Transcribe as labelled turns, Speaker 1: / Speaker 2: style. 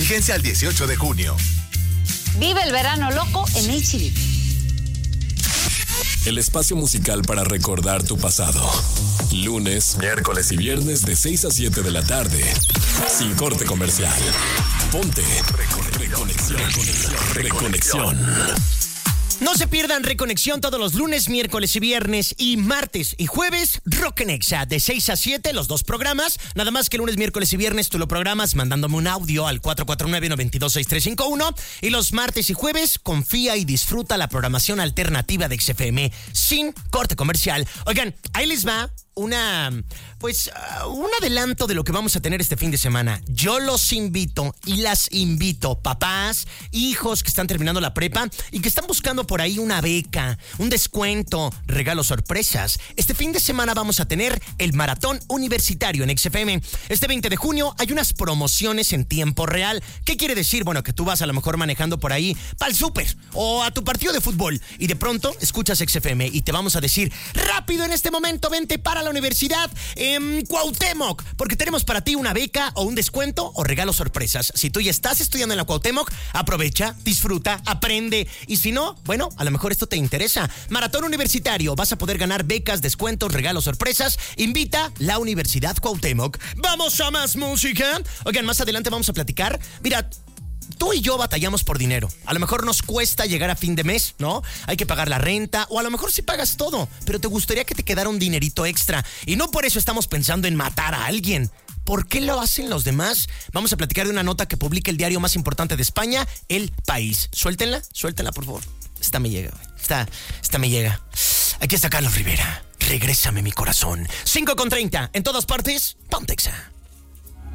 Speaker 1: Vigencia al 18 de junio.
Speaker 2: Vive el verano loco en HB.
Speaker 3: El espacio musical para recordar tu pasado. Lunes, miércoles y viernes de 6 a 7 de la tarde. Sin corte comercial. Ponte Reconexión.
Speaker 4: No se pierdan Reconexión todos los lunes, miércoles y viernes y martes y jueves. Rock en Exa de 6 a 7, los dos programas. Nada más que lunes, miércoles y viernes tú lo programas mandándome un audio al 449-926351. Y los martes y jueves confía y disfruta la programación alternativa de XFM sin corte comercial. Oigan, ahí les va un adelanto de lo que vamos a tener este fin de semana. Yo los invito y las invito, papás, hijos que están terminando la prepa y que están buscando por ahí una beca, un descuento, regalos, sorpresas. Este fin de semana vamos a tener el maratón universitario en XFM. Este 20 de junio hay unas promociones en tiempo real. ¿Qué quiere decir? Bueno, que tú vas a lo mejor manejando por ahí para el súper o a tu partido de fútbol y de pronto escuchas XFM y te vamos a decir, rápido en este momento, vente para la universidad en Cuauhtémoc, porque tenemos para ti una beca o un descuento o regalos sorpresas. Si tú ya estás estudiando en la Cuauhtémoc, aprovecha, disfruta, aprende. Y si no, bueno, a lo mejor esto te interesa. Maratón universitario, vas a poder ganar becas, descuentos, regalos, sorpresas. Invita la Universidad Cuauhtémoc. ¡Vamos a más música! Oigan, más adelante vamos a platicar. Mira, tú y yo batallamos por dinero. A lo mejor nos cuesta llegar a fin de mes, ¿no? Hay que pagar la renta o a lo mejor sí pagas todo, pero te gustaría que te quedara un dinerito extra. Y no por eso estamos pensando en matar a alguien. ¿Por qué lo hacen los demás? Vamos a platicar de una nota que publica el diario más importante de España, El País. Suéltenla, por favor. Esta me llega, güey. Esta me llega. Aquí está Carlos Rivera. Regrésame mi corazón. 5:30. En todas partes, Ponte Exa.